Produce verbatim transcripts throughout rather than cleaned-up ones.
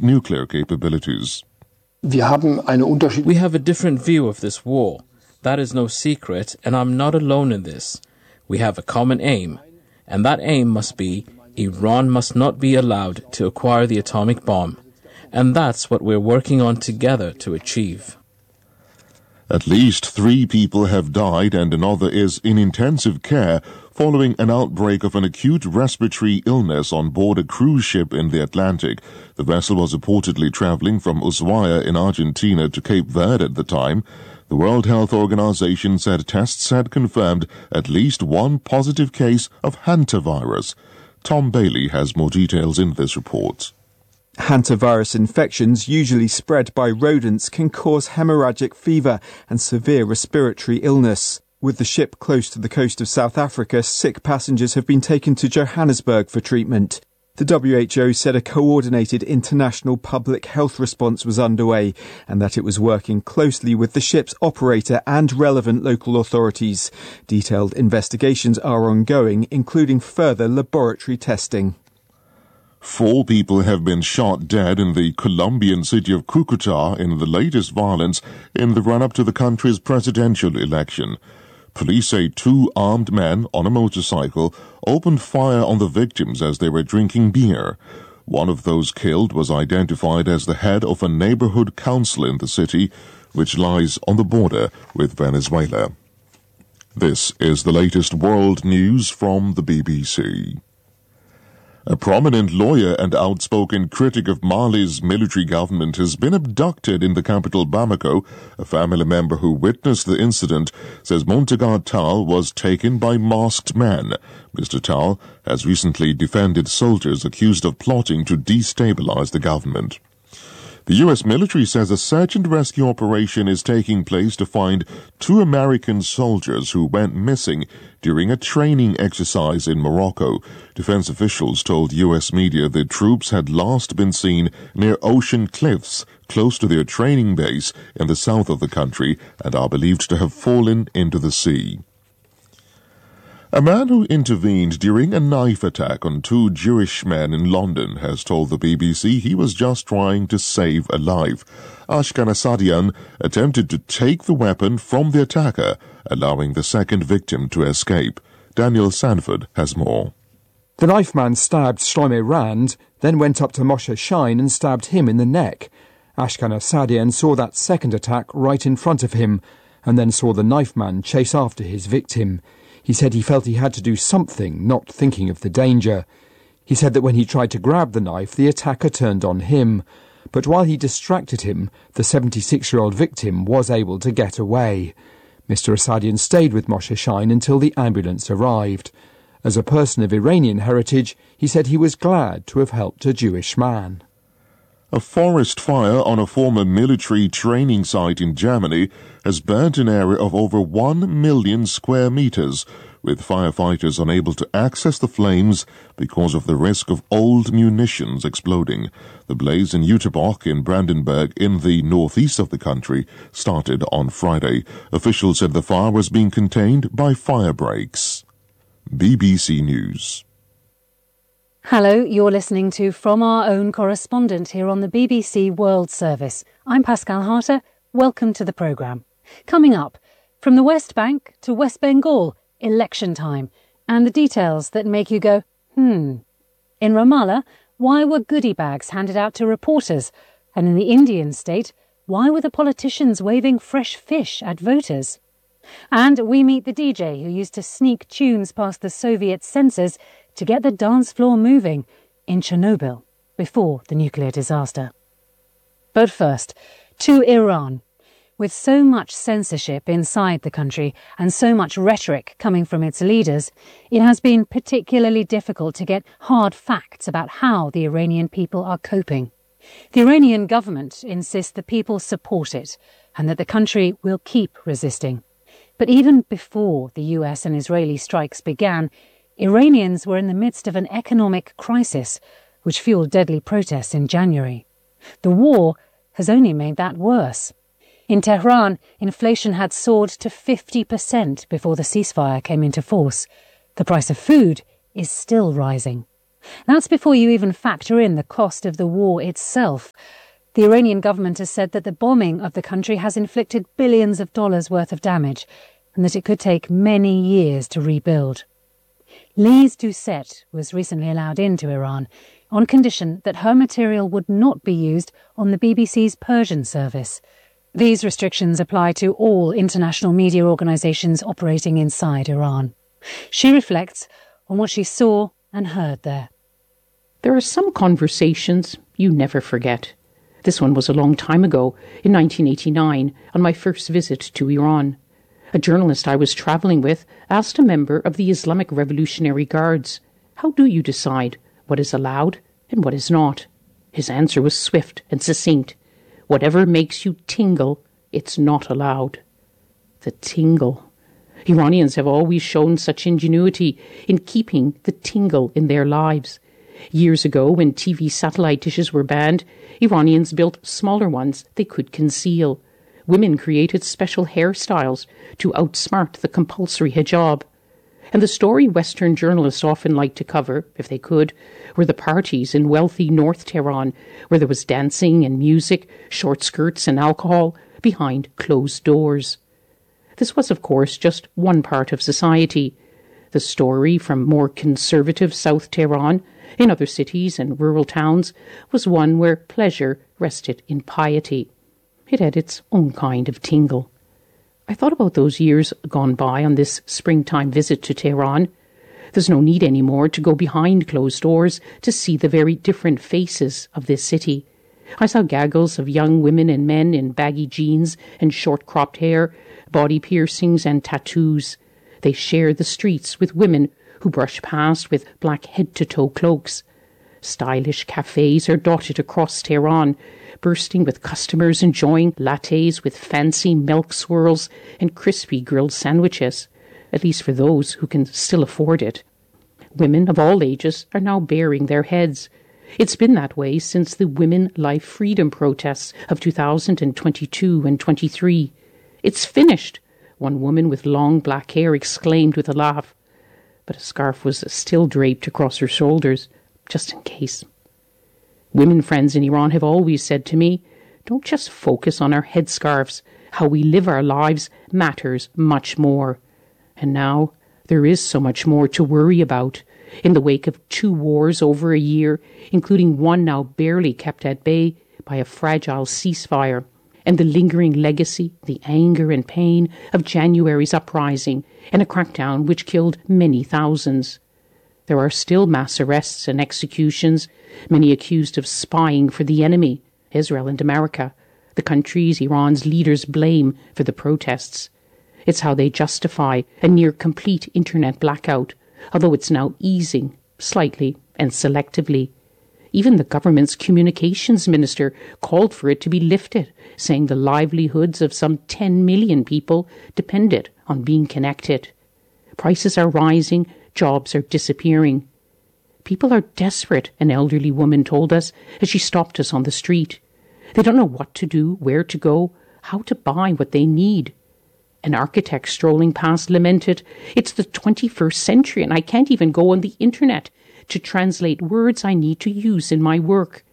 nuclear capabilities. We have a different view of this war. That is no secret, and I'm not alone in this. We have a common aim, and that aim must be Iran must not be allowed to acquire the atomic bomb. And that's what we're working on together to achieve. At least three people have died and another is in intensive care following an outbreak of an acute respiratory illness on board a cruise ship in the Atlantic. The vessel was reportedly traveling from Ushuaia in Argentina to Cape Verde at the time. The World Health Organization said tests had confirmed at least one positive case of hantavirus. Tom Bailey has more details in this report. Hantavirus infections, usually spread by rodents, can cause hemorrhagic fever and severe respiratory illness. With the ship close to the coast of South Africa, sick passengers have been taken to Johannesburg for treatment. The W H O said a coordinated international public health response was underway and that it was working closely with the ship's operator and relevant local authorities. Detailed investigations are ongoing, including further laboratory testing. Four people have been shot dead in the Colombian city of Cúcuta in the latest violence in the run-up to the country's presidential election. Police say two armed men on a motorcycle opened fire on the victims as they were drinking beer. One of those killed was identified as the head of a neighborhood council in the city, which lies on the border with Venezuela. This is the latest world news from the B B C. A prominent lawyer and outspoken critic of Mali's military government has been abducted in the capital Bamako. A family member who witnessed the incident says Montagar Tal was taken by masked men. Mister Tal has recently defended soldiers accused of plotting to destabilize the government. The U S military says a search and rescue operation is taking place to find two American soldiers who went missing during a training exercise in Morocco. Defense officials told U S media the troops had last been seen near Ocean Cliffs, close to their training base in the south of the country, and are believed to have fallen into the sea. A man who intervened during a knife attack on two Jewish men in London has told the B B C he was just trying to save a life. Ashkan Asadian attempted to take the weapon from the attacker, allowing the second victim to escape. Daniel Sanford has more. The knife man stabbed Shlomo Rand, then went up to Moshe Shine and stabbed him in the neck. Ashkan Asadian saw that second attack right in front of him, and then saw the knife man chase after his victim. He said he felt he had to do something, not thinking of the danger. He said that when he tried to grab the knife, the attacker turned on him. But while he distracted him, the seventy-six-year-old victim was able to get away. Mister Asadian stayed with Moshe Shine until the ambulance arrived. As a person of Iranian heritage, he said he was glad to have helped a Jewish man. A forest fire on a former military training site in Germany has burnt an area of over one million square meters, with firefighters unable to access the flames because of the risk of old munitions exploding. The blaze in Jüterbog in Brandenburg in the northeast of the country started on Friday. Officials said the fire was being contained by fire breaks. B B C News. Hello, you're listening to From Our Own Correspondent here on the B B C World Service. I'm Pascal Harter. Welcome to the programme. Coming up, from the West Bank to West Bengal, election time, and the details that make you go, hmm. In Ramallah, why were goodie bags handed out to reporters? And in the Indian state, why were the politicians waving fresh fish at voters? And we meet the D J who used to sneak tunes past the Soviet censors to get the dance floor moving in Chernobyl before the nuclear disaster. But first, to Iran. With so much censorship inside the country and so much rhetoric coming from its leaders, it has been particularly difficult to get hard facts about how the Iranian people are coping. The Iranian government insists the people support it and that the country will keep resisting. But even before the U S and Israeli strikes began, Iranians were in the midst of an economic crisis, which fueled deadly protests in January. The war has only made that worse. In Tehran, inflation had soared to fifty percent before the ceasefire came into force. The price of food is still rising. That's before you even factor in the cost of the war itself. The Iranian government has said that the bombing of the country has inflicted billions of dollars worth of damage, and that it could take many years to rebuild. Lise Doucet was recently allowed into Iran on condition that her material would not be used on the B B C's Persian service. These restrictions apply to all international media organisations operating inside Iran. She reflects on what she saw and heard there. There are some conversations you never forget. This one was a long time ago, in nineteen eighty-nine, on my first visit to Iran. A journalist I was travelling with asked a member of the Islamic Revolutionary Guards, "How do you decide what is allowed and what is not?" His answer was swift and succinct. "Whatever makes you tingle, it's not allowed." The tingle. Iranians have always shown such ingenuity in keeping the tingle in their lives. Years ago, when T V satellite dishes were banned, Iranians built smaller ones they could conceal. Women created special hairstyles to outsmart the compulsory hijab. And the story Western journalists often liked to cover, if they could, were the parties in wealthy North Tehran, where there was dancing and music, short skirts and alcohol, behind closed doors. This was, of course, just one part of society. The story from more conservative South Tehran, in other cities and rural towns, was one where pleasure rested in piety. It had its own kind of tingle. I thought about those years gone by on this springtime visit to Tehran. There's no need anymore to go behind closed doors to see the very different faces of this city. I saw gaggles of young women and men in baggy jeans and short-cropped hair, body piercings and tattoos. They share the streets with women who brush past with black head-to-toe cloaks. Stylish cafes are dotted across Tehran, bursting with customers enjoying lattes with fancy milk swirls and crispy grilled sandwiches, at least for those who can still afford it. Women of all ages are now baring their heads. It's been that way since the Women Life Freedom protests of two thousand twenty-two and twenty-three. "It's finished," one woman with long black hair exclaimed with a laugh. But a scarf was still draped across her shoulders, just in case. Women friends in Iran have always said to me, "Don't just focus on our headscarves. How we live our lives matters much more." And now there is so much more to worry about. In the wake of two wars over a year, including one now barely kept at bay by a fragile ceasefire, and the lingering legacy, the anger and pain of January's uprising and a crackdown which killed many thousands. There are still mass arrests and executions, many accused of spying for the enemy, Israel and America, the countries Iran's leaders blame for the protests. It's how they justify a near-complete internet blackout, although it's now easing, slightly and selectively. Even the government's communications minister called for it to be lifted, saying the livelihoods of some ten million people depended on being connected. Prices are rising, jobs are disappearing. People are desperate, an elderly woman told us as she stopped us on the street. They don't know what to do, where to go, how to buy what they need. An architect strolling past lamented, "It's the twenty-first century and I can't even go on the internet to translate words I need to use in my work."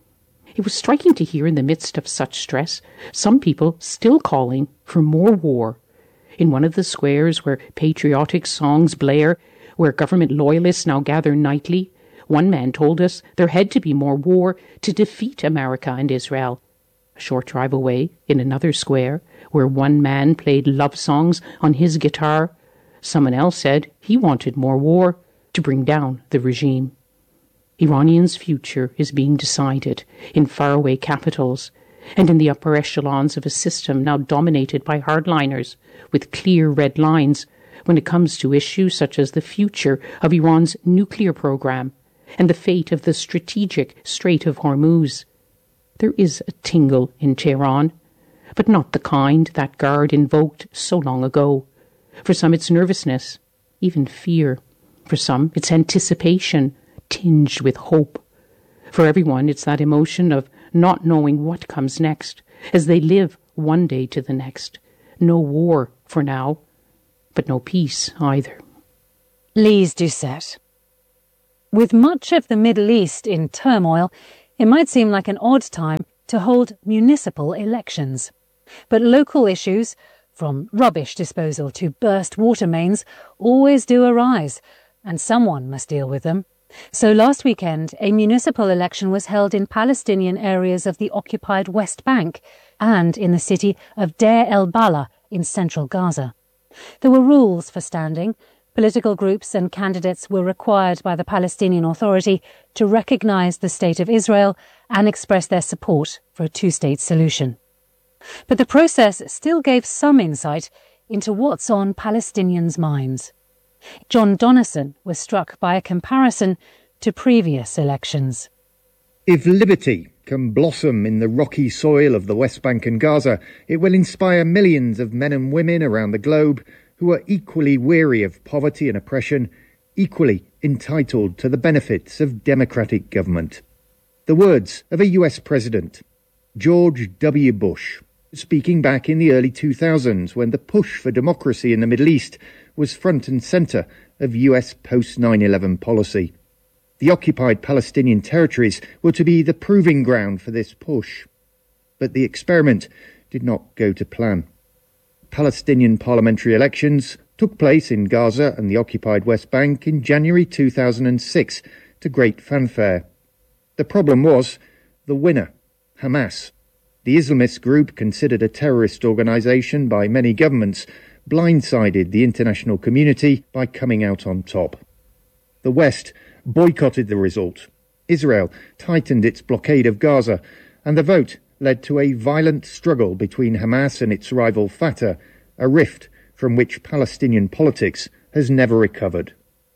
It was striking to hear in the midst of such stress, some people still calling for more war. In one of the squares where patriotic songs blare, where government loyalists now gather nightly, one man told us there had to be more war to defeat America and Israel. A short drive away, in another square, where one man played love songs on his guitar, someone else said he wanted more war to bring down the regime. Iranians' future is being decided in faraway capitals and in the upper echelons of a system now dominated by hardliners with clear red lines when it comes to issues such as the future of Iran's nuclear program and the fate of the strategic Strait of Hormuz. There is a tingle in Tehran, but not the kind that guard invoked so long ago. For some it's nervousness, even fear. For some it's anticipation, tinged with hope. For everyone it's that emotion of not knowing what comes next, as they live one day to the next. No war for now, but no peace either. Lise Doucet. With much of the Middle East in turmoil, it might seem like an odd time to hold municipal elections. But local issues, from rubbish disposal to burst water mains, always do arise, and someone must deal with them. So last weekend, a municipal election was held in Palestinian areas of the occupied West Bank and in the city of Deir el-Balah in central Gaza. There were rules for standing. Political groups and candidates were required by the Palestinian Authority to recognise the State of Israel and express their support for a two-state solution. But the process still gave some insight into what's on Palestinians' minds. John Donnison was struck by a comparison to previous elections. If liberty can blossom in the rocky soil of the West Bank and Gaza, it will inspire millions of men and women around the globe who are equally weary of poverty and oppression, equally entitled to the benefits of democratic government. The words of a U S President, George W. Bush, speaking back in the early two thousands when the push for democracy in the Middle East was front and centre of U S post nine eleven policy. The occupied Palestinian territories were to be the proving ground for this push. But the experiment did not go to plan. Palestinian parliamentary elections took place in Gaza and the occupied West Bank in January two thousand six to great fanfare. The problem was the winner, Hamas. The Islamist group, considered a terrorist organisation by many governments, blindsided the international community by coming out on top. The West boycotted the result. Israel tightened its blockade of Gaza, and the vote led to a violent struggle between Hamas and its rival Fatah, a rift from which Palestinian politics has never recovered.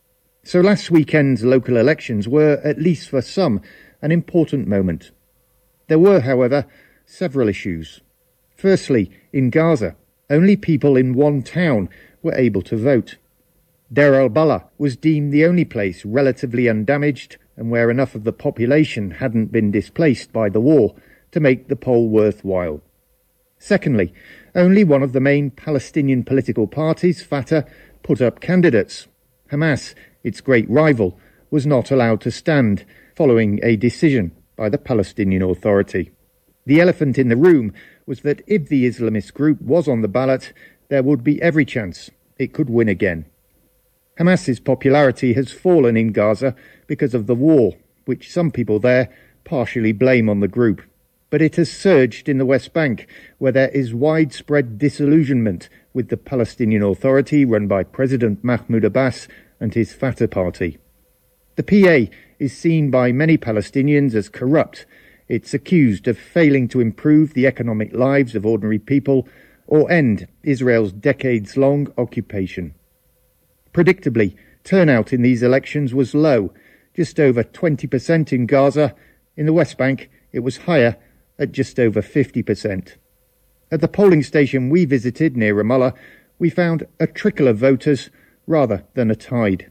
So last weekend's local elections were, at least for some, an important moment. There were, however, several issues. Firstly, in Gaza, only people in one town were able to vote. Deir el-Balah was deemed the only place relatively undamaged and where enough of the population hadn't been displaced by the war to make the poll worthwhile. Secondly, only one of the main Palestinian political parties, Fatah, put up candidates. Hamas, its great rival, was not allowed to stand, following a decision by the Palestinian Authority. The elephant in the room was that if the Islamist group was on the ballot, there would be every chance it could win again. Hamas's popularity has fallen in Gaza because of the war, which some people there partially blame on the group. But it has surged in the West Bank, where there is widespread disillusionment with the Palestinian Authority run by President Mahmoud Abbas and his Fatah party. The P A is seen by many Palestinians as corrupt. It's accused of failing to improve the economic lives of ordinary people or end Israel's decades-long occupation. Predictably, turnout in these elections was low, just over twenty percent in Gaza. In the West Bank, it was higher at just over fifty percent. At the polling station we visited near Ramallah, we found a trickle of voters rather than a tide.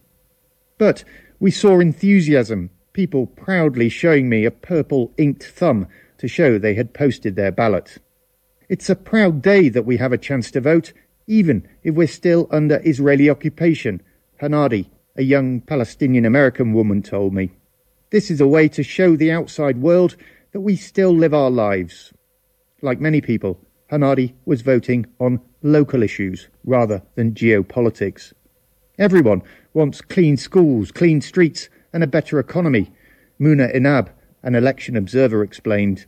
But we saw enthusiasm, people proudly showing me a purple inked thumb to show they had posted their ballot. It's a proud day that we have a chance to vote, even if we're still under Israeli occupation, Hanadi, a young Palestinian-American woman, told me. This is a way to show the outside world that we still live our lives. Like many people, Hanadi was voting on local issues rather than geopolitics. Everyone wants clean schools, clean streets and a better economy, Muna Inab, an election observer, explained.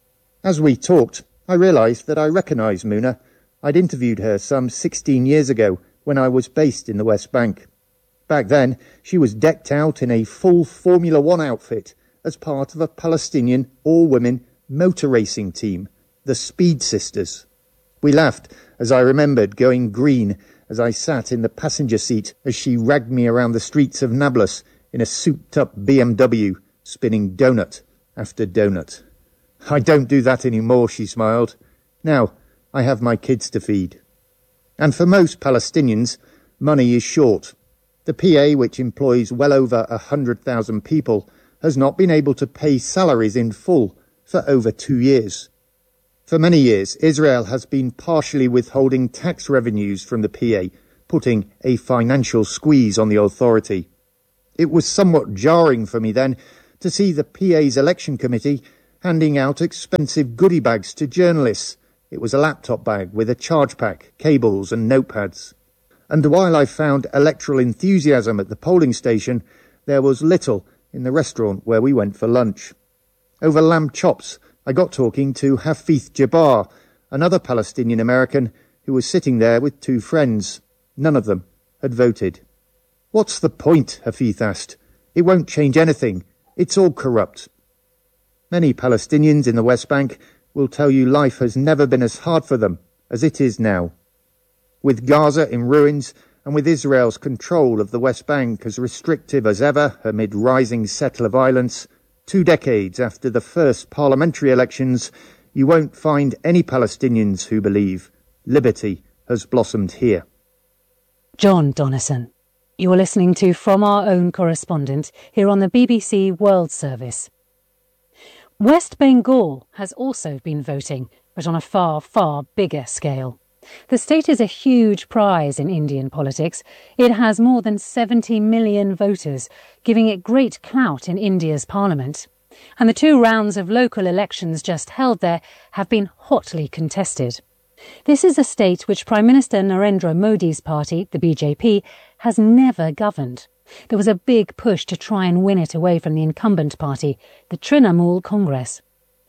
As we talked, I realised that I recognised Muna. I'd interviewed her some sixteen years ago when I was based in the West Bank. Back then, she was decked out in a full Formula One outfit as part of a Palestinian all-women motor racing team, the Speed Sisters. We laughed as I remembered going green as I sat in the passenger seat as she ragged me around the streets of Nablus in a souped-up B M W, spinning donut after donut. I don't do that anymore, she smiled. Now, I have my kids to feed. And for most Palestinians, money is short. The P A, which employs well over a hundred thousand people, has not been able to pay salaries in full for over two years. For many years, Israel has been partially withholding tax revenues from the P A, putting a financial squeeze on the authority. It was somewhat jarring for me then to see the P A's election committee handing out expensive goodie bags to journalists. It was a laptop bag with a charge pack, cables and notepads. And while I found electoral enthusiasm at the polling station, there was little in the restaurant where we went for lunch. Over lamb chops, I got talking to Hafeez Jabbar, another Palestinian American who was sitting there with two friends. None of them had voted. "What's the point?" Hafeez asked. "It won't change anything. It's all corrupt." Many Palestinians in the West Bank will tell you life has never been as hard for them as it is now. With Gaza in ruins and with Israel's control of the West Bank as restrictive as ever amid rising settler violence, two decades after the first parliamentary elections, you won't find any Palestinians who believe liberty has blossomed here. John Donnison. You're listening to From Our Own Correspondent here on the B B C World Service. West Bengal has also been voting, but on a far, far bigger scale. The state is a huge prize in Indian politics. It has more than seventy million voters, giving it great clout in India's parliament. And the two rounds of local elections just held there have been hotly contested. This is a state which Prime Minister Narendra Modi's party, the B J P, has never governed. There was a big push to try and win it away from the incumbent party, the Trinamool Congress.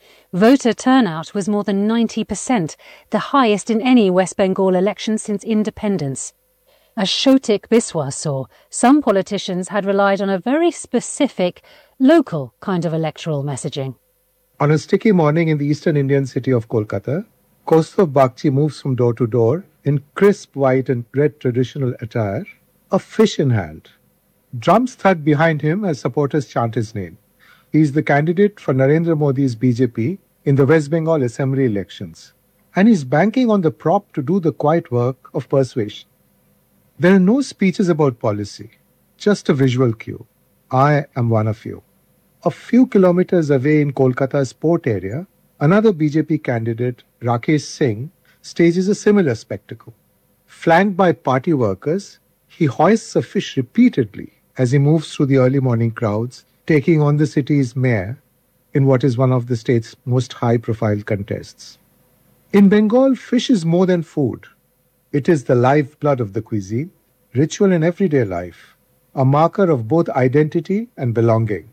Voter turnout was more than ninety percent, the highest in any West Bengal election since independence. As Shotik Biswas saw, some politicians had relied on a very specific, local kind of electoral messaging. On a sticky morning in the eastern Indian city of Kolkata, Kaustav Bagchi moves from door to door in crisp white and red traditional attire, a fish in hand. Drums thud behind him as supporters chant his name. He is the candidate for Narendra Modi's B J P in the West Bengal Assembly elections, and he's banking on the prop to do the quiet work of persuasion. There are no speeches about policy, just a visual cue. I am one of you. A few kilometers away in Kolkata's port area, another B J P candidate, Rakesh Singh, stages a similar spectacle. Flanked by party workers, he hoists a fish repeatedly as he moves through the early morning crowds, taking on the city's mayor in what is one of the state's most high-profile contests. In Bengal, fish is more than food. It is the lifeblood of the cuisine, ritual in everyday life, a marker of both identity and belonging.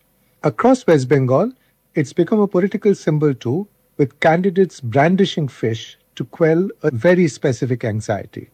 Across West Bengal, it's become a political symbol too, with candidates brandishing fish to quell a very specific anxiety.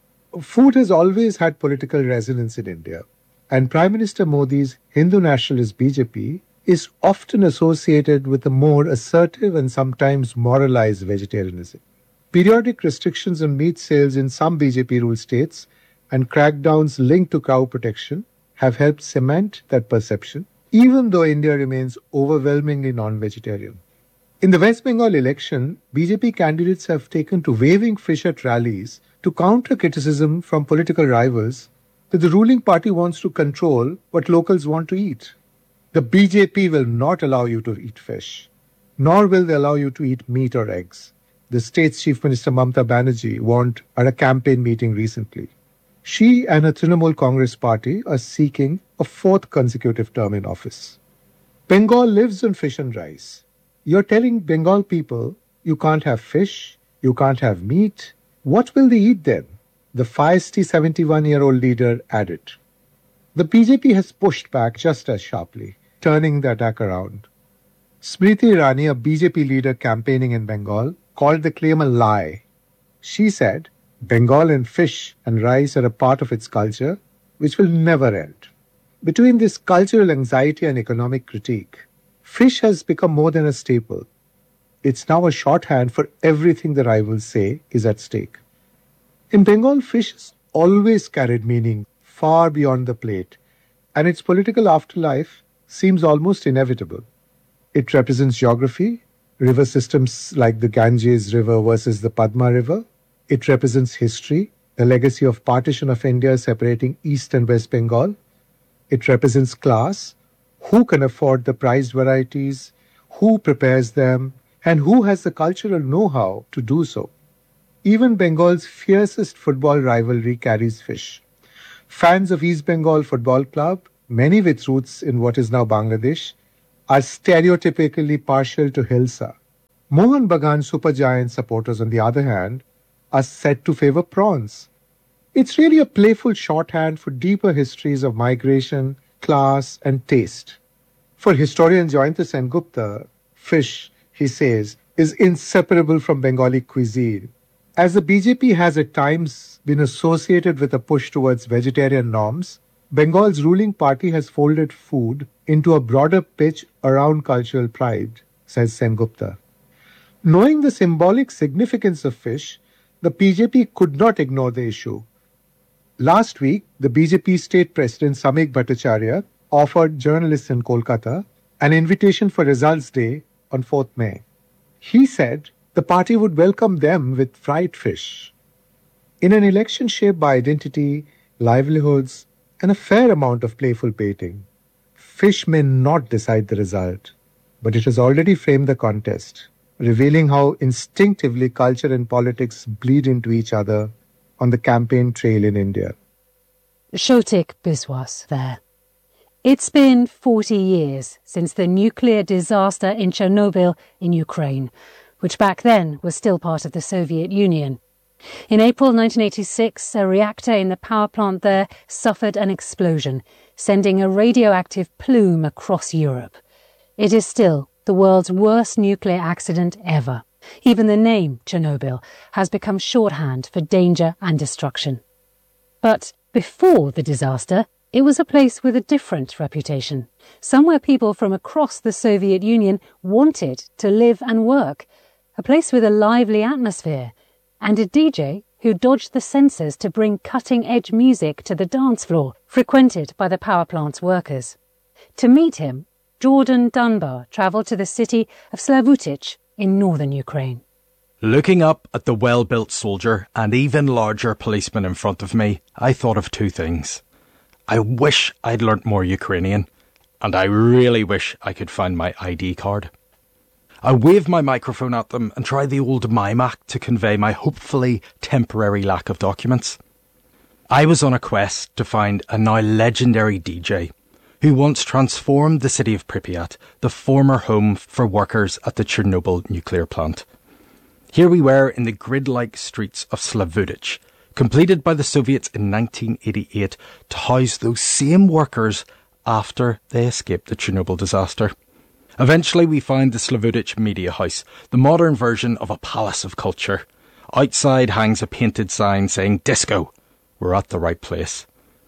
Food has always had political resonance in India, and Prime Minister Modi's Hindu nationalist B J P is often associated with a more assertive and sometimes moralized vegetarianism. Periodic restrictions on meat sales in some B J P-ruled states and crackdowns linked to cow protection have helped cement that perception, even though India remains overwhelmingly non-vegetarian. In the West Bengal election, B J P candidates have taken to waving fish at rallies to counter criticism from political rivals that the ruling party wants to control what locals want to eat. The B J P will not allow you to eat fish, nor will they allow you to eat meat or eggs. The state's Chief Minister Mamata Banerjee warned at a campaign meeting recently. She and her Trinamool Congress party are seeking a fourth consecutive term in office. Bengal lives on fish and rice. You're telling Bengal people you can't have fish, you can't have meat. What will they eat then? The feisty seventy-one-year-old leader added. The B J P has pushed back just as sharply, turning the attack around. Smriti Irani, a B J P leader campaigning in Bengal, called the claim a lie. She said, Bengal and fish and rice are a part of its culture, which will never end. Between this cultural anxiety and economic critique, fish has become more than a staple. It's now a shorthand for everything the rivals say is at stake. In Bengal, fish has always carried meaning far beyond the plate, and its political afterlife seems almost inevitable. It represents geography, river systems like the Ganges River versus the Padma River. It represents history, the legacy of partition of India separating East and West Bengal. It represents class, who can afford the prized varieties, who prepares them, and who has the cultural know-how to do so. Even Bengal's fiercest football rivalry carries fish. Fans of East Bengal Football Club many with roots in what is now Bangladesh, are stereotypically partial to Hilsa. Mohan Bagan supergiant supporters, on the other hand, are said to favor prawns. It's really a playful shorthand for deeper histories of migration, class, and taste. For historian Jayanta Sengupta, fish, he says, is inseparable from Bengali cuisine. As the B J P has at times been associated with a push towards vegetarian norms, Bengal's ruling party has folded food into a broader pitch around cultural pride, says Sengupta. Knowing the symbolic significance of fish, the B J P could not ignore the issue. Last week, the B J P state president Samik Bhattacharya offered journalists in Kolkata an invitation for Results Day on fourth of May. He said the party would welcome them with fried fish. In an election shaped by identity, livelihoods, and a fair amount of playful baiting, fish may not decide the result, but it has already framed the contest, revealing how instinctively culture and politics bleed into each other on the campaign trail in India. Shotik Biswas there. It's been forty years since the nuclear disaster in Chernobyl in Ukraine, which back then was still part of the Soviet Union. In April nineteen eighty-six, a reactor in the power plant there suffered an explosion, sending a radioactive plume across Europe. It is still the world's worst nuclear accident ever. Even the name Chernobyl has become shorthand for danger and destruction. But before the disaster, it was a place with a different reputation, somewhere people from across the Soviet Union wanted to live and work, a place with a lively atmosphere, and a D J who dodged the censors to bring cutting-edge music to the dance floor, frequented by the power plant's workers. To meet him, Jordan Dunbar travelled to the city of Slavutic in northern Ukraine. Looking up at the well-built soldier and even larger policeman in front of me, I thought of two things. I wish I'd learnt more Ukrainian, and I really wish I could find my I D card. I waved my microphone at them and tried the old mime act to convey my hopefully temporary lack of documents. I was on a quest to find a now legendary D J who once transformed the city of Pripyat, the former home for workers at the Chernobyl nuclear plant. Here we were in the grid-like streets of Slavutic, completed by the Soviets in nineteen eighty-eight to house those same workers after they escaped the Chernobyl disaster. Eventually we find the Slavutic Media House, the modern version of a palace of culture. Outside hangs a painted sign saying, "Disco, we're at the right place."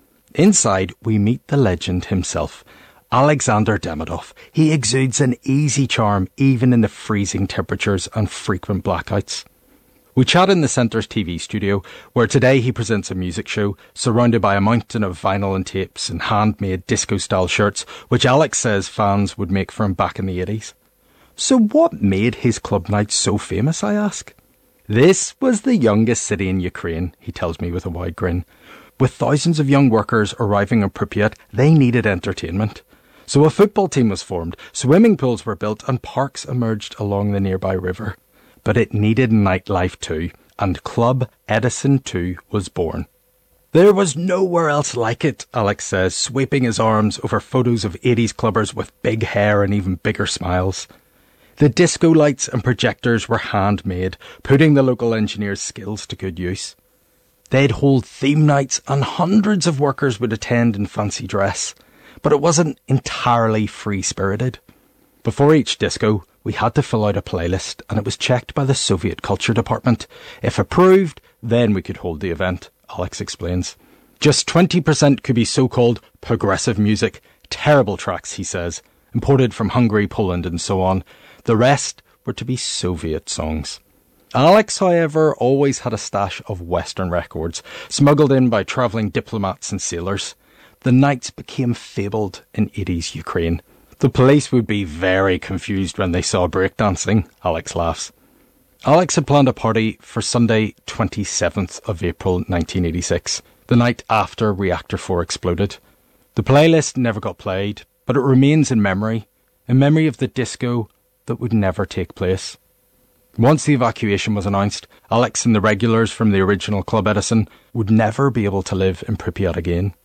Inside we meet the legend himself, Alexander Demidov. He exudes an easy charm even in the freezing temperatures and frequent blackouts. We chat in the Centre's T V studio, where today he presents a music show, surrounded by a mountain of vinyl and tapes and handmade disco-style shirts, which Alex says fans would make for him back in the eighties. So what made his club nights so famous, I ask? This was the youngest city in Ukraine, he tells me with a wide grin. With thousands of young workers arriving in Pripyat, they needed entertainment. So a football team was formed, swimming pools were built and parks emerged along the nearby river. But it needed nightlife too, and Club Edison two was born. There was nowhere else like it, Alex says, sweeping his arms over photos of eighties clubbers with big hair and even bigger smiles. The disco lights and projectors were handmade, putting the local engineers' skills to good use. They'd hold theme nights and hundreds of workers would attend in fancy dress, but it wasn't entirely free-spirited. Before each disco, we had to fill out a playlist, and it was checked by the Soviet Culture Department. If approved, then we could hold the event, Alex explains. Just twenty percent could be so-called progressive music, terrible tracks, he says, imported from Hungary, Poland and so on. The rest were to be Soviet songs. Alex, however, always had a stash of Western records, smuggled in by travelling diplomats and sailors. The nights became fabled in eighties Ukraine. The police would be very confused when they saw breakdancing, Alex laughs. Alex had planned a party for Sunday twenty-seventh of April nineteen eighty-six, the night after Reactor four exploded. The playlist never got played, but it remains in memory, in memory of the disco that would never take place. Once the evacuation was announced, Alex and the regulars from the original Club Edison would never be able to live in Pripyat again.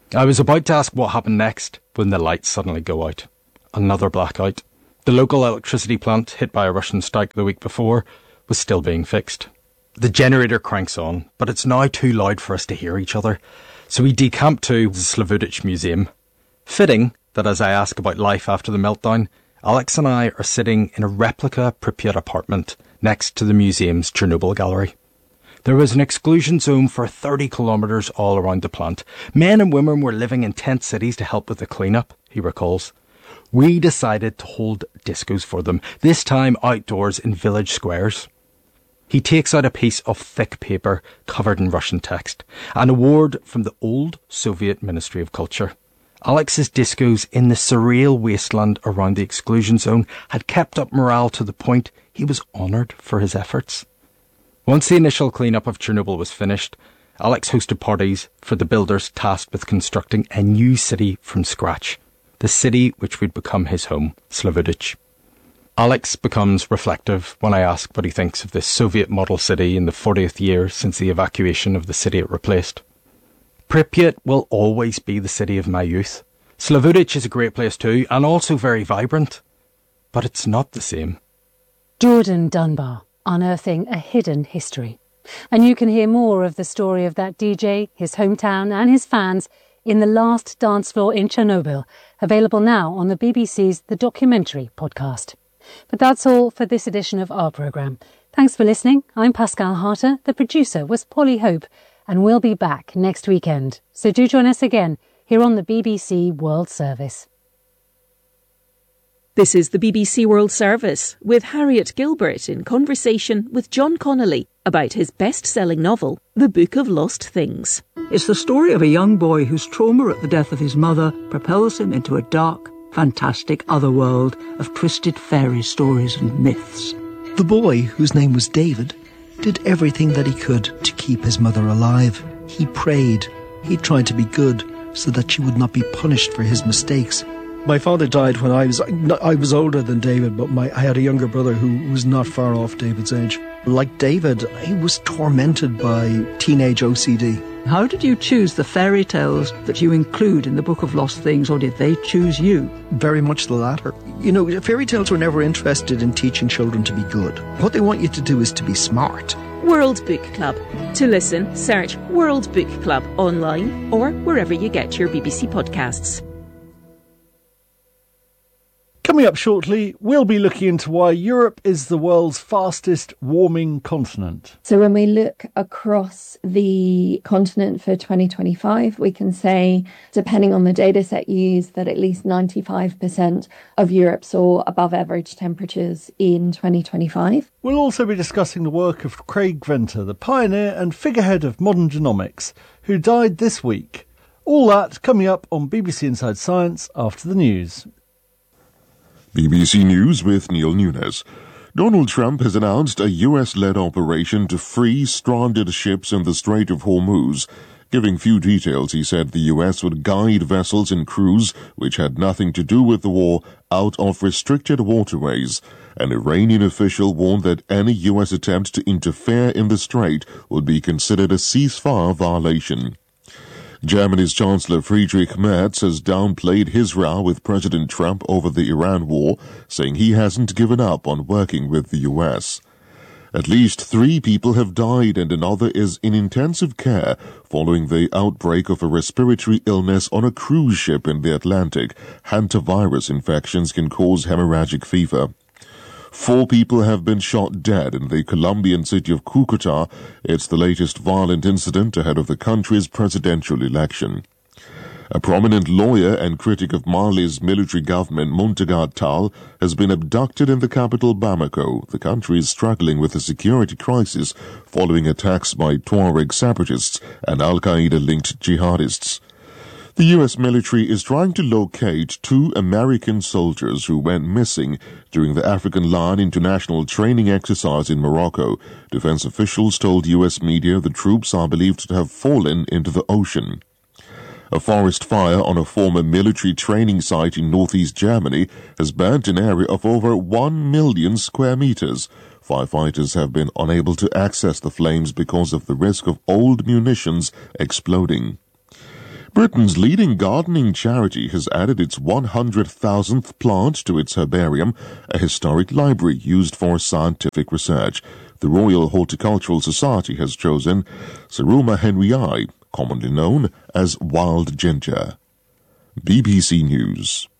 I was about to ask what happened next when the lights suddenly go out. Another blackout. The local electricity plant, hit by a Russian strike the week before, was still being fixed. The generator cranks on, but it's now too loud for us to hear each other, so we decamp to the Slavutich Museum. Fitting that as I ask about life after the meltdown, Alex and I are sitting in a replica Pripyat apartment next to the museum's Chernobyl gallery. There was an exclusion zone for thirty kilometres all around the plant. Men and women were living in tent cities to help with the clean-up, he recalls. We decided to hold discos for them, this time outdoors in village squares. He takes out a piece of thick paper covered in Russian text, an award from the old Soviet Ministry of Culture. Alex's discos in the surreal wasteland around the exclusion zone had kept up morale to the point he was honoured for his efforts. Once the initial clean-up of Chernobyl was finished, Alex hosted parties for the builders tasked with constructing a new city from scratch, the city which would become his home, Slavutich. Alex becomes reflective when I ask what he thinks of this Soviet model city in the fortieth year since the evacuation of the city it replaced. Pripyat will always be the city of my youth. Slavutich is a great place too, and also very vibrant. But it's not the same. Jordan Dunbar, unearthing a hidden history. And you can hear more of the story of that D J, his hometown and his fans in The Last Dance Floor in Chernobyl, available now on the B B C's The Documentary podcast. But that's all for this edition of our programme. Thanks for listening. I'm Pascal Harter. The producer was Polly Hope, and we'll be back next weekend. So do join us again here on the B B C World Service. This is the B B C World Service with Harriet Gilbert in conversation with John Connolly about his best-selling novel, The Book of Lost Things. It's the story of a young boy whose trauma at the death of his mother propels him into a dark, fantastic otherworld of twisted fairy stories and myths. The boy, whose name was David, did everything that he could to keep his mother alive. He prayed. He tried to be good so that she would not be punished for his mistakes. My father died when I was I was older than David, but my, I had a younger brother who was not far off David's age. Like David, he was tormented by teenage O C D. How did you choose the fairy tales that you include in the Book of Lost Things, or did they choose you? Very much the latter. You know, fairy tales were never interested in teaching children to be good. What they want you to do is to be smart. World Book Club. To listen, search World Book Club online or wherever you get your B B C podcasts. Coming up shortly, we'll be looking into why Europe is the world's fastest warming continent. So when we look across the continent for twenty twenty-five, we can say, depending on the data set used, that at least ninety-five percent of Europe saw above average temperatures in twenty twenty-five. We'll also be discussing the work of Craig Venter, the pioneer and figurehead of modern genomics, who died this week. All that coming up on B B C Inside Science after the news. B B C News with Neil Nunes. Donald Trump has announced a U S-led operation to free stranded ships in the Strait of Hormuz. Giving few details, he said the U S would guide vessels and crews which had nothing to do with the war out of restricted waterways. An Iranian official warned that any U S attempt to interfere in the strait would be considered a ceasefire violation. Germany's Chancellor Friedrich Merz has downplayed his row with President Trump over the Iran war, saying he hasn't given up on working with the U S. At least three people have died and another is in intensive care following the outbreak of a respiratory illness on a cruise ship in the Atlantic. Hantavirus infections can cause hemorrhagic fever. Four people have been shot dead in the Colombian city of Cúcuta. It's the latest violent incident ahead of the country's presidential election. A prominent lawyer and critic of Mali's military government, Muntaga Tall, has been abducted in the capital Bamako. The country is struggling with a security crisis following attacks by Tuareg separatists and Al-Qaeda-linked jihadists. The U S military is trying to locate two American soldiers who went missing during the African Lion International training exercise in Morocco. Defense officials told U S media the troops are believed to have fallen into the ocean. A forest fire on a former military training site in northeast Germany has burnt an area of over one million square meters. Firefighters have been unable to access the flames because of the risk of old munitions exploding. Britain's leading gardening charity has added its one hundred thousandth plant to its herbarium, a historic library used for scientific research. The Royal Horticultural Society has chosen Seruma henryi, commonly known as wild ginger. B B C News.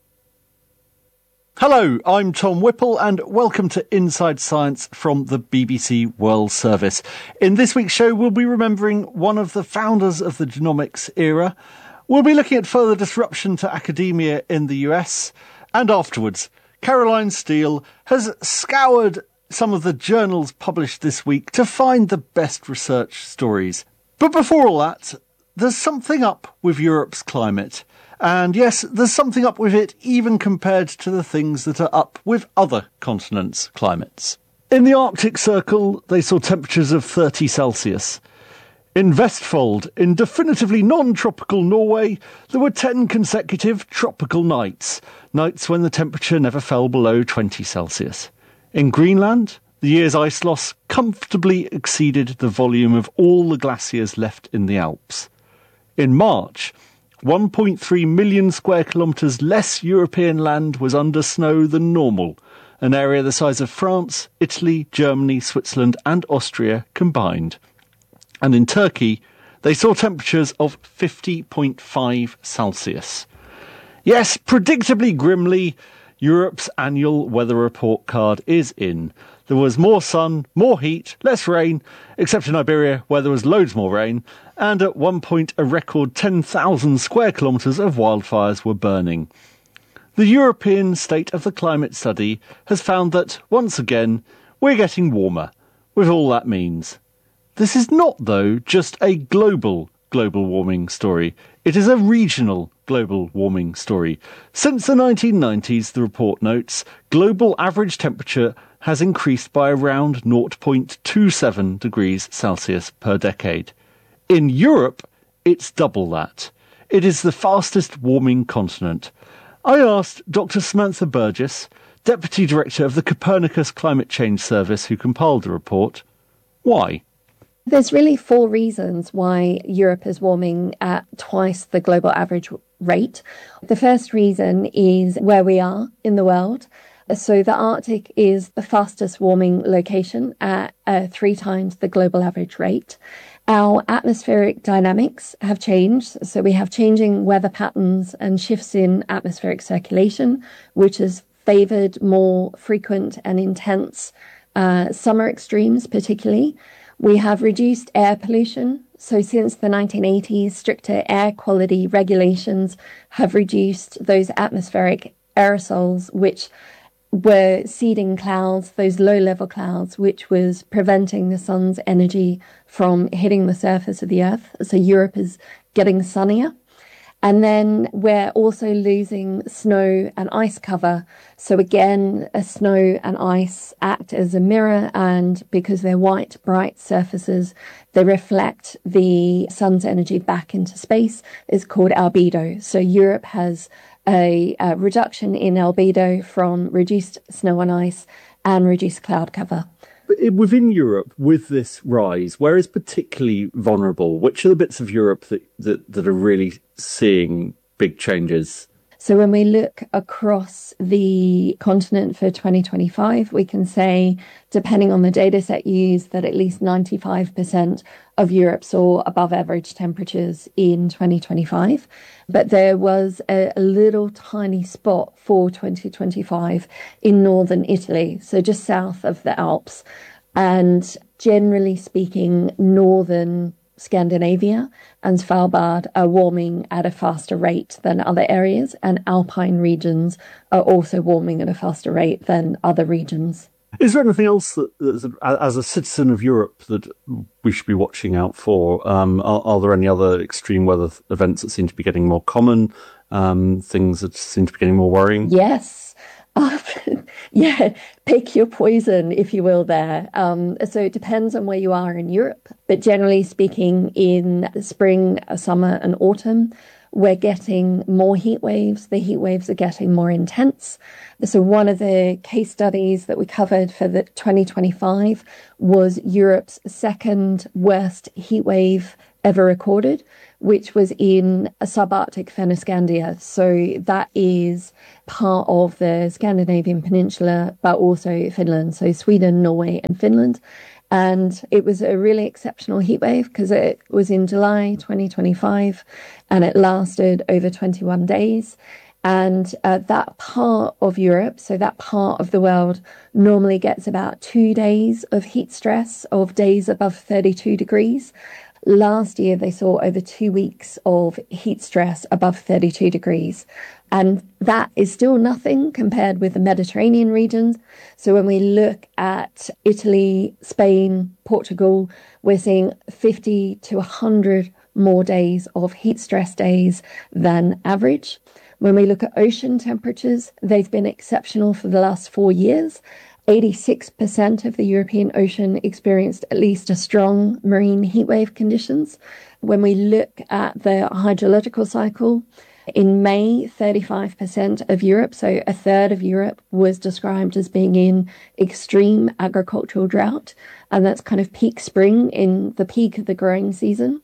Hello, I'm Tom Whipple and welcome to Inside Science from the B B C World Service. In this week's show, we'll be remembering one of the founders of the genomics era. We'll be looking at further disruption to academia in the U S. And afterwards, Caroline Steele has scoured some of the journals published this week to find the best research stories. But before all that, there's something up with Europe's climate. And yes, there's something up with it even compared to the things that are up with other continents' climates. In the Arctic Circle, they saw temperatures of thirty Celsius. In Vestfold, in definitively non-tropical Norway, there were ten consecutive tropical nights, nights when the temperature never fell below twenty Celsius. In Greenland, the year's ice loss comfortably exceeded the volume of all the glaciers left in the Alps. In March, one point three million square kilometres less European land was under snow than normal, an area the size of France, Italy, Germany, Switzerland and Austria combined. And in Turkey, they saw temperatures of fifty point five Celsius. Yes, predictably grimly, Europe's annual weather report card is in. There was more sun, more heat, less rain, except in Iberia where there was loads more rain, and at one point a record ten thousand square kilometres of wildfires were burning. The European State of the Climate Study has found that, once again, we're getting warmer, with all that means. This is not, though, just a global global warming story. It is a regional global warming story. Since the nineteen nineties, the report notes, global average temperature has increased by around zero point two seven degrees Celsius per decade. In Europe, it's double that. It is the fastest warming continent. I asked Doctor Samantha Burgess, Deputy Director of the Copernicus Climate Change Service who compiled the report, why? There's really four reasons why Europe is warming at twice the global average rate. The first reason is where we are in the world. So the Arctic is the fastest warming location at uh, three times the global average rate. Our atmospheric dynamics have changed. So we have changing weather patterns and shifts in atmospheric circulation, which has favoured more frequent and intense uh, summer extremes particularly. We have reduced air pollution. So since the nineteen eighties, stricter air quality regulations have reduced those atmospheric aerosols, which were seeding clouds, those low-level clouds, which was preventing the sun's energy from hitting the surface of the earth. So Europe is getting sunnier. And then we're also losing snow and ice cover. So again, a snow and ice act as a mirror, and because they're white, bright surfaces, they reflect the sun's energy back into space. It's called albedo. So Europe has a, a reduction in albedo from reduced snow and ice and reduced cloud cover. Within Europe, with this rise, where is particularly vulnerable? Which are the bits of Europe that, that, that are really seeing big changes? So when we look across the continent for twenty twenty-five, we can say, depending on the data set used, that at least ninety-five percent of Europe saw above average temperatures in twenty twenty-five. But there was a, a little tiny spot for twenty twenty-five in northern Italy, so just south of the Alps. And generally speaking, northern Scandinavia and Svalbard are warming at a faster rate than other areas, and alpine regions are also warming at a faster rate than other regions. Is there anything else that, that as a citizen of Europe, that we should be watching out for? Um, are, are there any other extreme weather events that seem to be getting more common, um, things that seem to be getting more worrying? Yes. Uh, yeah, pick your poison, if you will, there. Um, so it depends on where you are in Europe. But generally speaking, in spring, summer and autumn, we're getting more heat waves. The heat waves are getting more intense. So one of the case studies that we covered for the twenty twenty-five was Europe's second worst heat wave ever recorded, which was in a subarctic Fennoscandia. So that is part of the Scandinavian peninsula, but also Finland. So Sweden, Norway, and Finland. And it was a really exceptional heatwave because it was in July twenty twenty-five and it lasted over twenty-one days. And uh, that part of Europe, so that part of the world, normally gets about two days of heat stress, of days above thirty-two degrees. Last year, they saw over two weeks of heat stress above thirty-two degrees. And that is still nothing compared with the Mediterranean regions. So when we look at Italy, Spain, Portugal, we're seeing fifty to one hundred more days of heat stress days than average. When we look at ocean temperatures, they've been exceptional for the last four years. eighty-six percent of the European ocean experienced at least a strong marine heatwave conditions. When we look at the hydrological cycle, in May, thirty-five percent of Europe, so a third of Europe, was described as being in extreme agricultural drought. And that's kind of peak spring, in the peak of the growing season.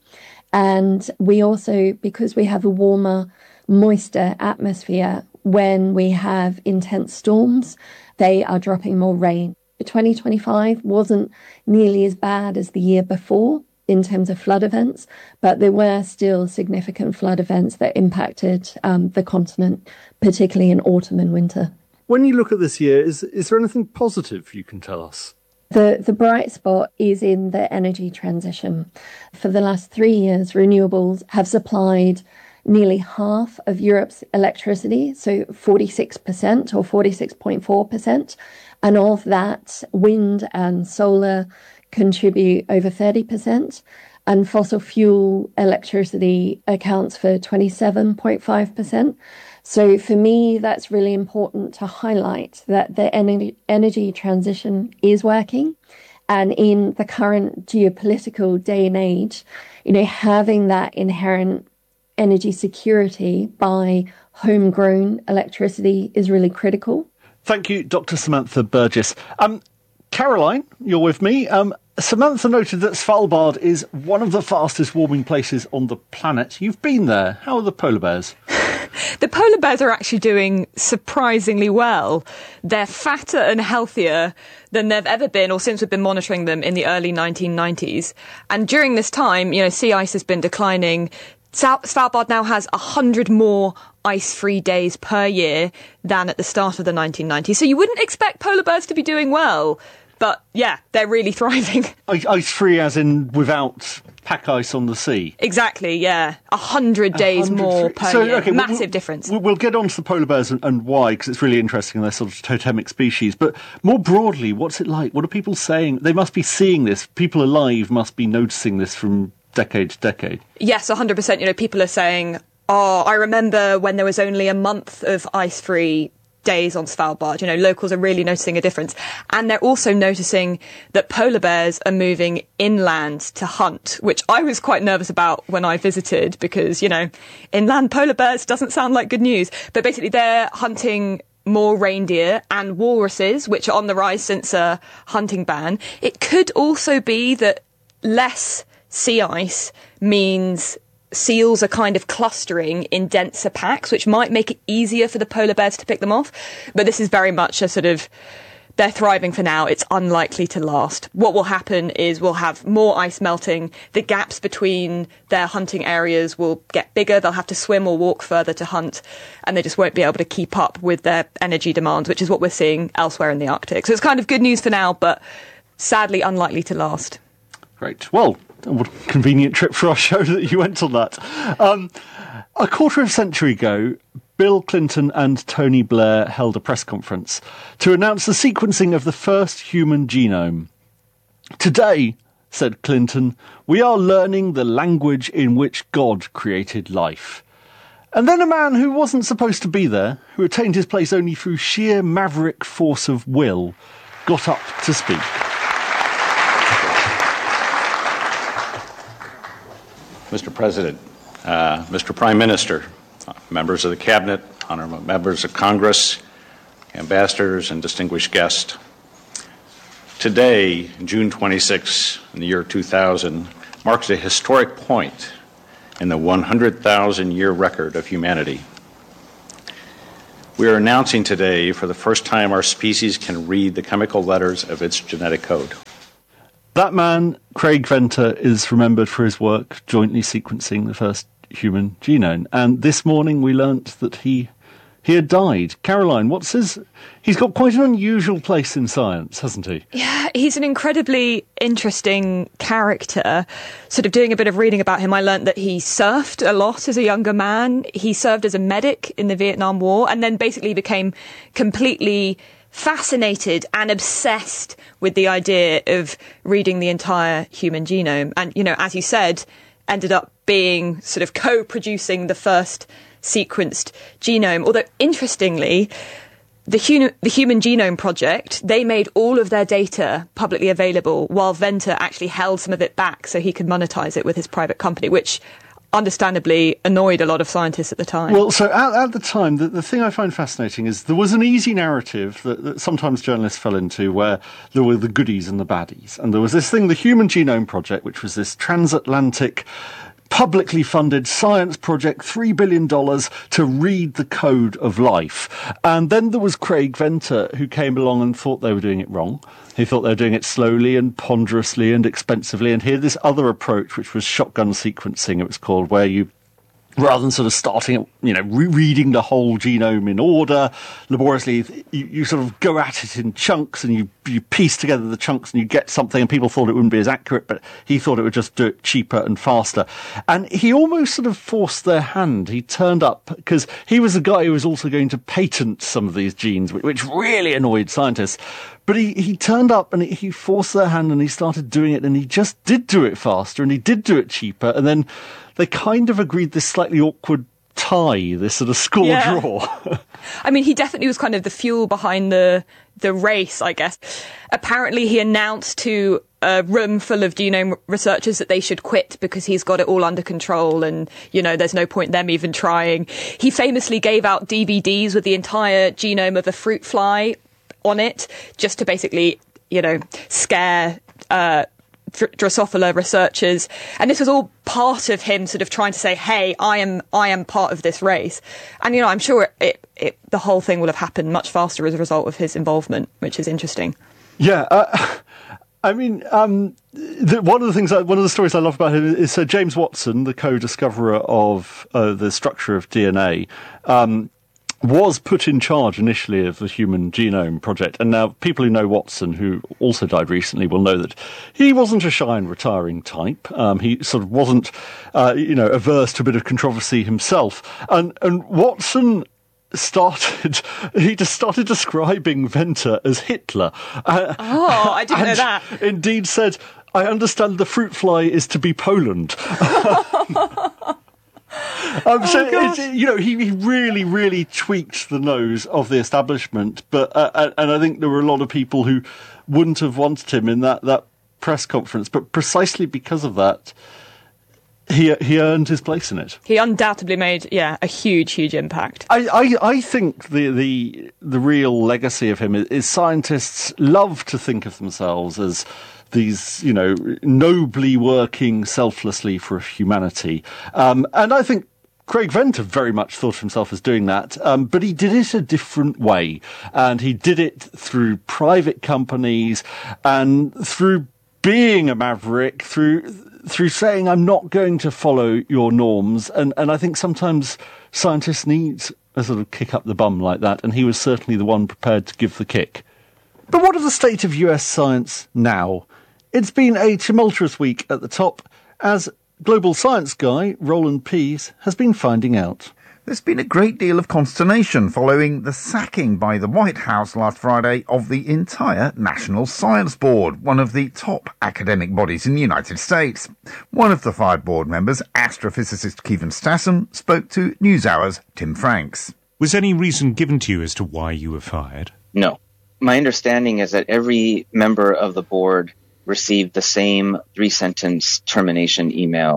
And we also, because we have a warmer, moister atmosphere, when we have intense storms, they are dropping more rain. twenty twenty-five wasn't nearly as bad as the year before in terms of flood events, but there were still significant flood events that impacted um, the continent, particularly in autumn and winter. When you look at this year, is is there anything positive you can tell us? The, the bright spot is in the energy transition. For the last three years, renewables have supplied nearly half of Europe's electricity, so forty-six percent or forty-six point four percent. And of that, wind and solar contribute over thirty percent. And fossil fuel electricity accounts for twenty-seven point five percent. So for me, that's really important to highlight that the energy, energy transition is working. And in the current geopolitical day and age, you know, having that inherent energy security by homegrown electricity is really critical. Thank you, Doctor Samantha Burgess. Um, Caroline, you're with me. Um, Samantha noted that Svalbard is one of the fastest warming places on the planet. You've been there. How are the polar bears? The polar bears are actually doing surprisingly well. They're fatter and healthier than they've ever been, or since we've been monitoring them in the early nineteen nineties. And during this time, you know, sea ice has been declining. Svalbard now has one hundred more ice-free days per year than at the start of the nineteen nineties. So you wouldn't expect polar bears to be doing well. But, yeah, they're really thriving. Ice-free as in without pack ice on the sea? Exactly, yeah. A hundred days more per so, year. Okay, Massive we'll, difference. We'll get on to the polar bears and, and why, because it's really interesting. They're sort of totemic species. But more broadly, what's it like? What are people saying? They must be seeing this. People alive must be noticing this from decade to decade. Yes, one hundred percent. You know, people are saying, oh, I remember when there was only a month of ice-free days on Svalbard. You know, locals are really noticing a difference. And they're also noticing that polar bears are moving inland to hunt, which I was quite nervous about when I visited because, you know, inland polar bears doesn't sound like good news. But basically they're hunting more reindeer and walruses, which are on the rise since a hunting ban. It could also be that less sea ice means seals are kind of clustering in denser packs, which might make it easier for the polar bears to pick them off. But this is very much a sort of, they're thriving for now. It's unlikely to last. What will happen is we'll have more ice melting. The gaps between their hunting areas will get bigger. They'll have to swim or walk further to hunt, and they just won't be able to keep up with their energy demands, which is what we're seeing elsewhere in the Arctic. So it's kind of good news for now, but sadly unlikely to last. Great. Well, what a convenient trip for our show that you went on that. Um, a quarter of a century ago, Bill Clinton and Tony Blair held a press conference to announce the sequencing of the first human genome. Today, said Clinton, we are learning the language in which God created life. And then a man who wasn't supposed to be there, who attained his place only through sheer maverick force of will, got up to speak. Mister President, uh, Mister Prime Minister, uh, members of the Cabinet, honorable members of Congress, ambassadors, and distinguished guests. Today, June twenty-sixth, in the year two thousand, marks a historic point in the one hundred thousand year record of humanity. We are announcing today, for the first time, our species can read the chemical letters of its genetic code. That man, Craig Venter, is remembered for his work jointly sequencing the first human genome. And this morning we learnt that he he had died. Caroline, what's his... He's got quite an unusual place in science, hasn't he? Yeah, he's an incredibly interesting character. Sort of doing a bit of reading about him, I learnt that he surfed a lot as a younger man. He served as a medic in the Vietnam War and then basically became completely fascinated and obsessed with the idea of reading the entire human genome. And, you know, as you said, ended up being sort of co-producing the first sequenced genome. Although, interestingly, the, hum- the Human Genome Project, they made all of their data publicly available while Venter actually held some of it back so he could monetize it with his private company, which understandably annoyed a lot of scientists at the time. Well, so at, at the time, the, the thing I find fascinating is there was an easy narrative that, that sometimes journalists fell into where there were the goodies and the baddies. And there was this thing, the Human Genome Project, which was this transatlantic publicly funded science project, three billion dollars to read the code of life. And then there was Craig Venter, who came along and thought they were doing it wrong. He thought they were doing it slowly and ponderously and expensively. And he had this other approach, which was shotgun sequencing, it was called, where you, rather than sort of starting, you know, rereading the whole genome in order, laboriously, you, you sort of go at it in chunks and you, you piece together the chunks and you get something, and people thought it wouldn't be as accurate, but he thought it would just do it cheaper and faster. And he almost sort of forced their hand. He turned up, because he was the guy who was also going to patent some of these genes, which, which really annoyed scientists. But he, he turned up and he forced their hand and he started doing it, and he just did do it faster and he did do it cheaper. And then they kind of agreed this slightly awkward tie, this sort of score yeah. draw. I mean, he definitely was kind of the fuel behind the the race, I guess. Apparently he announced to a room full of genome researchers that they should quit because he's got it all under control and, you know, there's no point them even trying. He famously gave out D V Ds with the entire genome of a fruit fly on it, just to basically, you know, scare uh Drosophila researchers. And this was all part of him sort of trying to say, hey, I am I am part of this race. And, you know, I'm sure it, it, the whole thing will have happened much faster as a result of his involvement, which is interesting. Yeah, uh, I mean, um, the, one of the things, I, one of the stories I love about him is uh, James Watson, the co-discoverer of uh, the structure of D N A, um, was put in charge initially of the Human Genome Project. And now people who know Watson, who also died recently, will know that he wasn't a shy and retiring type. Um, he sort of wasn't, uh, you know, averse to a bit of controversy himself. And, and Watson started, he just started describing Venter as Hitler. Uh, oh, I didn't know that. Indeed said, I understand the fruit fly is to be Poland. Um, so, oh, it's, you know, he, he really, really tweaked the nose of the establishment. But uh, and I think there were a lot of people who wouldn't have wanted him in that, that press conference. But precisely because of that, he he earned his place in it. He undoubtedly made, yeah, a huge, huge impact. I, I, I think the, the the real legacy of him is, is scientists love to think of themselves as these, you know, nobly working selflessly for humanity. Um, and I think Craig Venter very much thought of himself as doing that, um, but he did it a different way. And he did it through private companies and through being a maverick, through through saying, I'm not going to follow your norms. And, and I think sometimes scientists need a sort of kick up the bum like that, and he was certainly the one prepared to give the kick. But what of the state of U S science now? It's been a tumultuous week at the top, as global science guy Roland Pease has been finding out. There's been a great deal of consternation following the sacking by the White House last Friday of the entire National Science Board, one of the top academic bodies in the United States. One of the fired board members, astrophysicist Kevin Stassen, spoke to NewsHour's Tim Franks. Was any reason given to you as to why you were fired? No. My understanding is that every member of the board received the same three-sentence termination email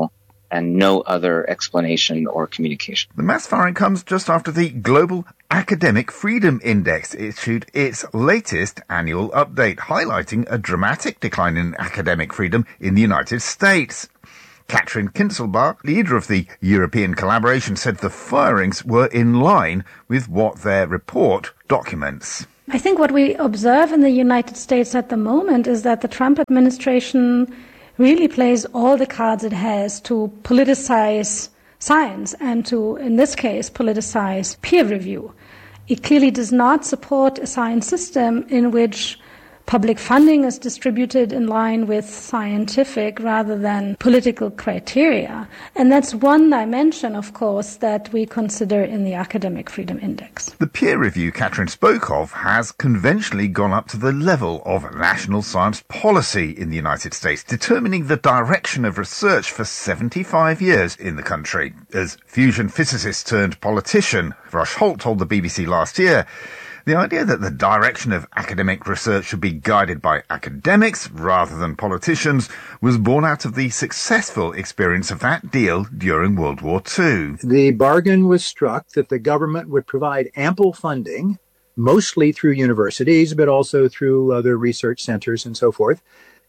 and no other explanation or communication. The mass firing comes just after the Global Academic Freedom Index issued its latest annual update, highlighting a dramatic decline in academic freedom in the United States. Katrin Kinzelbach, leader of the European collaboration, said the firings were in line with what their report documents. I think what we observe in the United States at the moment is that the Trump administration really plays all the cards it has to politicize science and to, in this case, politicize peer review. It clearly does not support a science system in which public funding is distributed in line with scientific rather than political criteria. And that's one dimension, of course, that we consider in the Academic Freedom Index. The peer review Katrin spoke of has conventionally gone up to the level of national science policy in the United States, determining the direction of research for seventy-five years in the country. As fusion physicist turned politician Rush Holt told the B B C last year, the idea that the direction of academic research should be guided by academics rather than politicians was born out of the successful experience of that deal during World War Two. The bargain was struck that the government would provide ample funding, mostly through universities, but also through other research centers and so forth.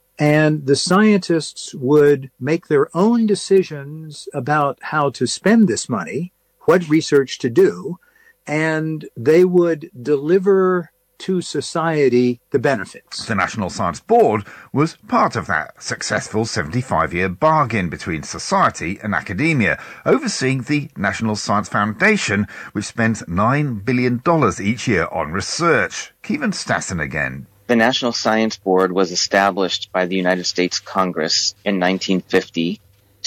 And the scientists would make their own decisions about how to spend this money, what research to do, and they would deliver to society the benefits. The National Science Board was part of that successful seventy-five-year bargain between society and academia, overseeing the National Science Foundation, which spends nine billion dollars each year on research. Kevin Stassen again. The National Science Board was established by the United States Congress in nineteen fifty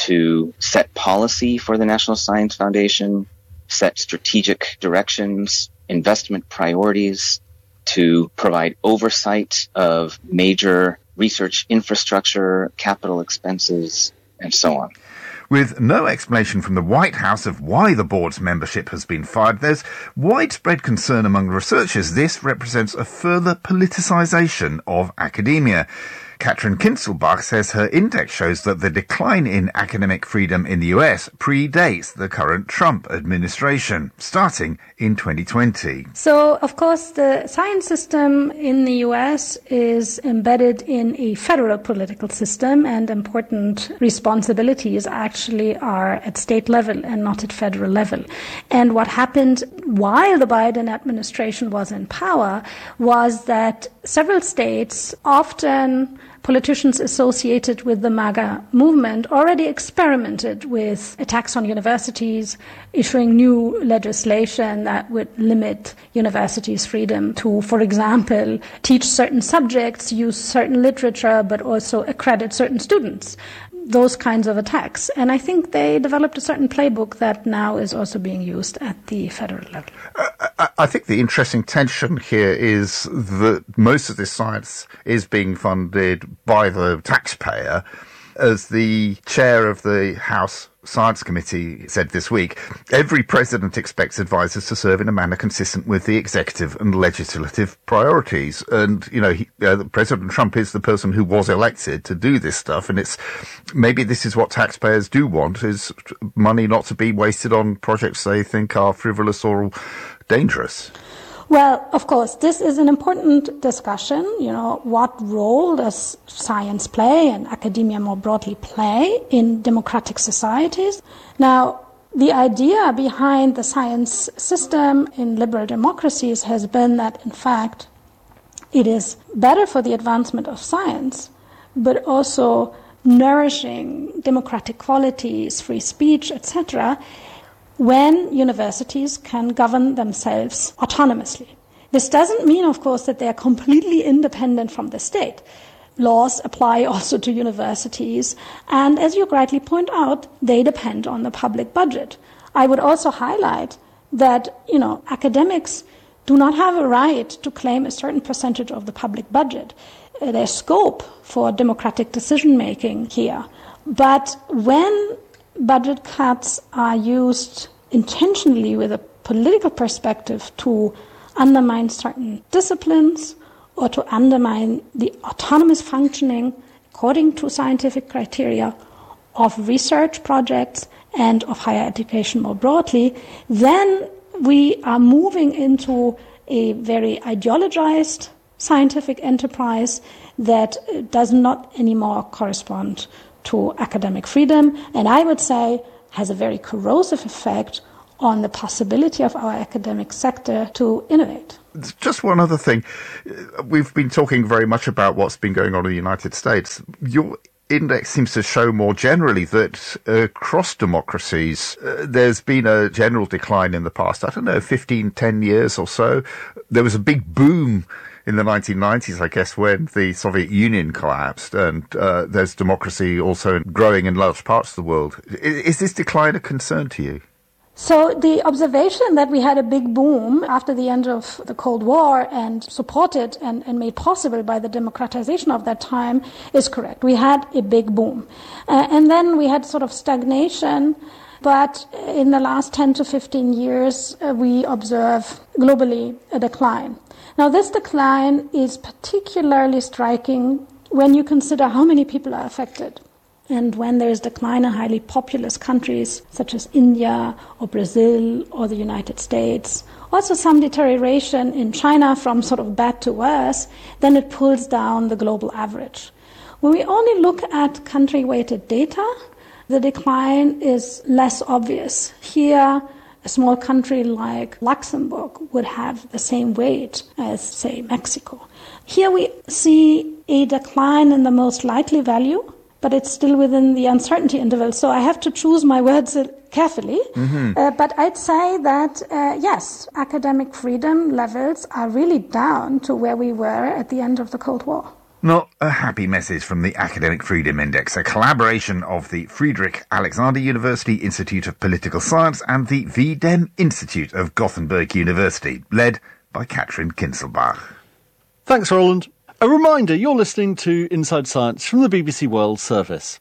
to set policy for the National Science Foundation, set strategic directions, investment priorities, to provide oversight of major research infrastructure, capital expenses, and so on. With no explanation from the White House of why the board's membership has been fired, there's widespread concern among researchers this represents a further politicisation of academia. Katrin Kinzelbach says her index shows that the decline in academic freedom in the U S predates the current Trump administration, starting in twenty twenty. So, of course, the science system in the U S is embedded in a federal political system, and important responsibilities actually are at state level and not at federal level. And what happened while the Biden administration was in power was that several states, often politicians associated with the MAGA movement, already experimented with attacks on universities, issuing new legislation that would limit universities' freedom to, for example, teach certain subjects, use certain literature, but also accredit certain students. Those kinds of attacks. And I think they developed a certain playbook that now is also being used at the federal level. Uh, I think the interesting tension here is that most of this science is being funded by the taxpayer. As the chair of the House Science Committee said this week, every president expects advisors to serve in a manner consistent with the executive and legislative priorities. And, you know, he, uh, President Trump is the person who was elected to do this stuff. And it's maybe this is what taxpayers do want, is money not to be wasted on projects they think are frivolous or dangerous. Well, of course, this is an important discussion. You know, what role does science play and academia more broadly play in democratic societies? Now, the idea behind the science system in liberal democracies has been that, in fact, it is better for the advancement of science, but also nourishing democratic qualities, free speech, et cetera, when universities can govern themselves autonomously. This doesn't mean, of course, that they are completely independent from the state. Laws apply also to universities, and as you rightly point out, they depend on the public budget. I would also highlight that, you know, academics do not have a right to claim a certain percentage of the public budget. Uh, there's scope for democratic decision-making here. But when budget cuts are used intentionally with a political perspective to undermine certain disciplines or to undermine the autonomous functioning according to scientific criteria of research projects and of higher education more broadly, then we are moving into a very ideologized scientific enterprise that does not anymore correspond to academic freedom, and I would say has a very corrosive effect on the possibility of our academic sector to innovate. Just one other thing. We've been talking very much about what's been going on in the United States. Your index seems to show more generally that uh, across democracies, uh, there's been a general decline in the past, I don't know, fifteen, ten years or so. There was a big boom in the nineteen nineties, I guess, when the Soviet Union collapsed, and uh, there's democracy also growing in large parts of the world. Is, is this decline a concern to you? So the observation that we had a big boom after the end of the Cold War and supported and, and made possible by the democratization of that time is correct. We had a big boom. Uh, and then we had sort of stagnation, but in the last ten to fifteen years, uh, we observe globally a decline. Now, this decline is particularly striking when you consider how many people are affected. And when there is decline in highly populous countries such as India or Brazil or the United States, also some deterioration in China from sort of bad to worse, then it pulls down the global average. When we only look at country-weighted data, the decline is less obvious. Here, a small country like Luxembourg would have the same weight as, say, Mexico. Here we see a decline in the most likely value, but it's still within the uncertainty interval. So I have to choose my words carefully. Mm-hmm. Uh, but I'd say that, uh, yes, academic freedom levels are really down to where we were at the end of the Cold War. Not a happy message from the Academic Freedom Index, a collaboration of the Friedrich Alexander University Institute of Political Science and the V D E M Institute of Gothenburg University, led by Katrin Kinselbach. Thanks, Roland. A reminder, you're listening to Inside Science from the B B C World Service.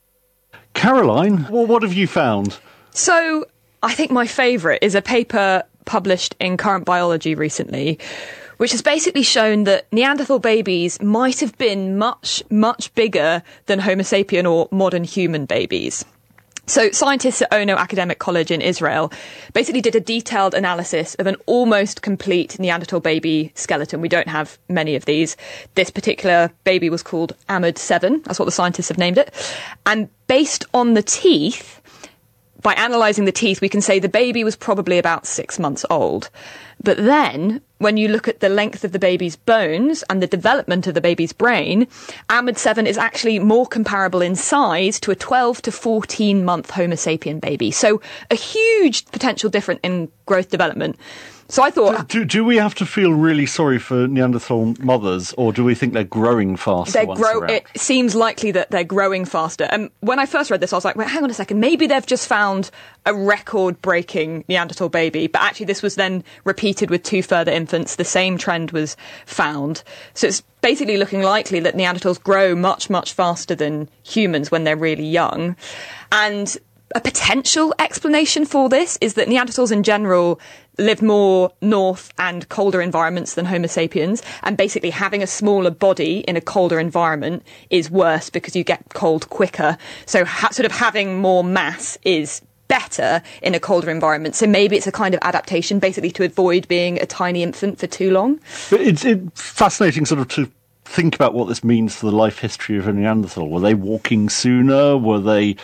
Caroline, well, what have you found? So, I think my favourite is a paper published in Current Biology recently, which has basically shown that Neanderthal babies might have been much, much bigger than Homo sapien or modern human babies. So scientists at Ono Academic College in Israel basically did a detailed analysis of an almost complete Neanderthal baby skeleton. We don't have many of these. This particular baby was called Ahmed seven. That's what the scientists have named it. And based on the teeth, by analysing the teeth, we can say the baby was probably about six months old. But then, when you look at the length of the baby's bones and the development of the baby's brain, Ahmed seven is actually more comparable in size to a twelve to fourteen month Homo sapien baby. So a huge potential difference in growth development. So I thought... Do, do, do we have to feel really sorry for Neanderthal mothers, or do we think they're growing faster They once grow. they're out? It seems likely that they're growing faster. And when I first read this, I was like, well, hang on a second, maybe they've just found a record-breaking Neanderthal baby. But actually, this was then repeated with two further infants. The same trend was found. So it's basically looking likely that Neanderthals grow much, much faster than humans when they're really young. And a potential explanation for this is that Neanderthals in general lived more north and colder environments than Homo sapiens, and basically having a smaller body in a colder environment is worse because you get cold quicker. So ha- sort of having more mass is better in a colder environment. So maybe it's a kind of adaptation basically to avoid being a tiny infant for too long. But it's, it's fascinating sort of to think about what this means for the life history of a Neanderthal. Were they walking sooner? Were they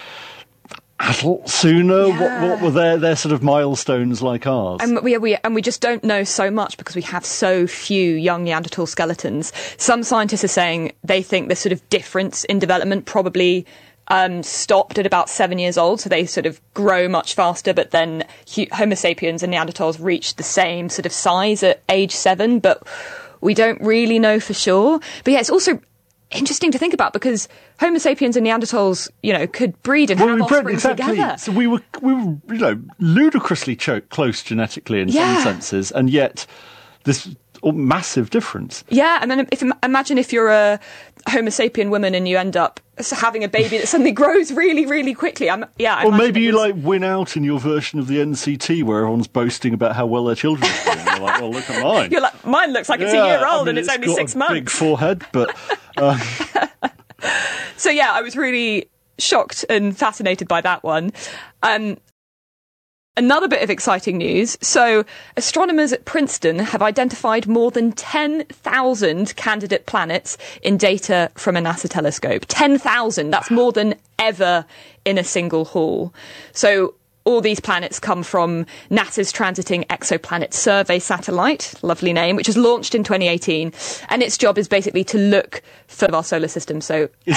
adult sooner? Yeah. What, what were their, their sort of milestones like ours? And we, we, and we just don't know so much because we have so few young Neanderthal skeletons. Some scientists are saying they think this sort of difference in development probably um, stopped at about seven years old, so they sort of grow much faster, but then Homo sapiens and Neanderthals reached the same sort of size at age seven, but we don't really know for sure. But yeah, it's also interesting to think about because Homo sapiens and Neanderthals, you know, could breed and well, have we offspring bred, exactly. together. So we were, we were, you know, ludicrously cho- close genetically in yeah. some senses, and yet this massive difference. Yeah, and then if imagine if you're a Homo sapien woman and you end up having a baby that suddenly grows really, really quickly. I'm, yeah, I or maybe you was... like win out in your version of the N C T where everyone's boasting about how well their children are doing. You're like, well, look at mine. You're like, mine looks like yeah, it's a year old I mean, and it's, it's only got six a months. Big forehead, but. Uh... So yeah, I was really shocked and fascinated by that one. Um, Another bit of exciting news. So, astronomers at Princeton have identified more than ten thousand candidate planets in data from a NASA telescope. ten thousand! That's more than ever in a single haul. So, all these planets come from NASA's Transiting Exoplanet Survey satellite, lovely name, which was launched in twenty eighteen. And its job is basically to look for our solar system. So